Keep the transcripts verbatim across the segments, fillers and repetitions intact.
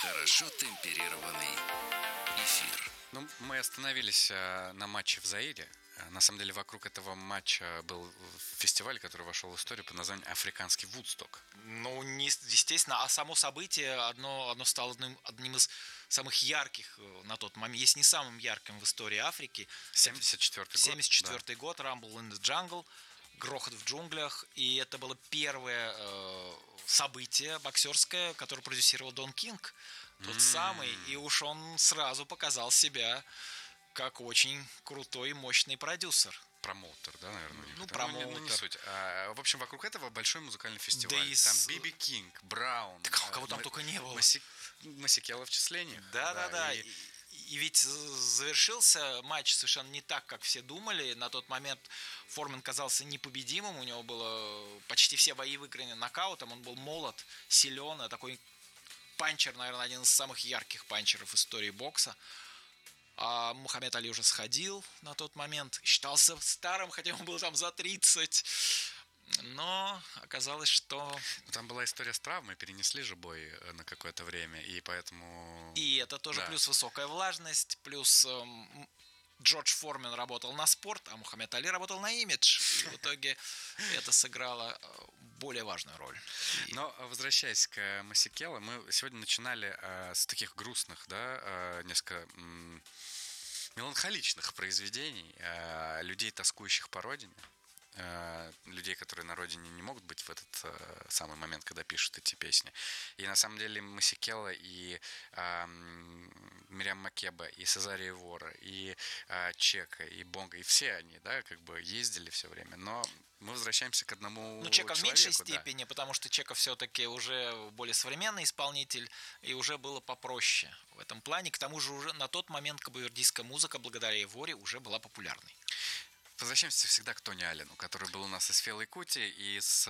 Хорошо темперированный эфир. Ну, мы остановились э, на матче в Заире. На самом деле, вокруг этого матча был фестиваль, который вошел в историю под названием «Африканский Вудсток». Ну, не, естественно, а само событие одно, одно стало одним, одним из самых ярких на тот момент, если не самым ярким в истории Африки. семьдесят четвёртый год. семьдесят четвёртый да. год, Rumble in the Jungle, грохот в джунглях. И это было первое э, событие боксерское, которое продюсировал Дон Кинг. Тот mm-hmm. самый, и уж он сразу показал себя как очень крутой и мощный продюсер. Промоутер, да, наверное? Ну, промоутер. Ну, не, ну, не суть. А, в общем, вокруг этого большой музыкальный фестиваль. Да и там с... Би Би Кинг, Браун. Так, кого там М- только не было. Маси... Масикелла в числении. Да-да-да. И... и ведь завершился матч совершенно не так, как все думали. На тот момент Форман казался непобедимым. У него было почти все бои выиграны нокаутом. Он был молод, силен. Такой панчер, наверное, один из самых ярких панчеров в истории бокса. А Мухаммед Али уже сходил на тот момент, считался старым, хотя ему было там за тридцать. Но оказалось, что... Там была история с травмой, перенесли же бой на какое-то время, и поэтому... И это тоже да. плюс высокая влажность, плюс эм, Джордж Форман работал на спорт, а Мухаммед Али работал на имидж. И в итоге это сыграло более важную роль. Но, возвращаясь к Масикелло, мы сегодня начинали э, с таких грустных, да, э, несколько м- меланхоличных произведений, э, людей, тоскующих по родине, э, людей, которые на родине не могут быть в этот э, самый момент, когда пишут эти песни. И на самом деле Масикелло и э, Мириам Макеба, и Сезария Вора, и э, Чека, и Бонго, и все они, да, как бы ездили все время, но мы возвращаемся к одному Ну, Чека человеку, в меньшей да. степени, потому что Чека все-таки уже более современный исполнитель, и уже было попроще в этом плане. К тому же уже на тот момент кабавердийская музыка, благодаря Эворе, уже была популярной. Возвращаемся всегда к Тони Аллену, который был у нас из Фелы Кути, и с...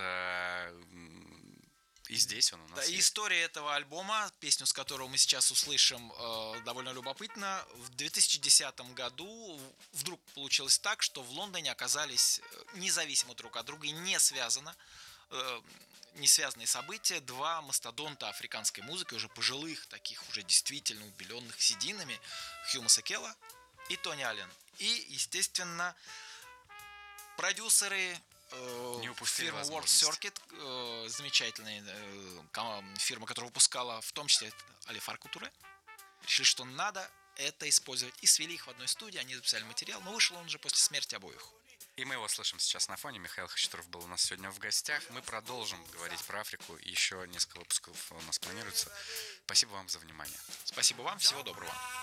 И здесь он у нас да, есть. История этого альбома, песню с которого мы сейчас услышим, э, довольно любопытна. В две тысячи десятом году вдруг получилось так, что в Лондоне оказались независимо друг от друга и не связано, э, не связанные события. Два мастодонта африканской музыки, уже пожилых, таких уже действительно убеленных сединами, Хью Масикелла и Тони Аллен. И, естественно, продюсеры фирма World Circuit, э, замечательная э, фирма, которая выпускала в том числе Али Фарку Туре, решили, что надо это использовать. И свели их в одной студии, они записали материал, но вышел он уже после смерти обоих. И мы его слышим сейчас на фоне. Михаил Хачатуров был у нас сегодня в гостях. Мы продолжим говорить про Африку. Еще несколько выпусков у нас планируется. Спасибо вам за внимание. Спасибо вам. Всего доброго.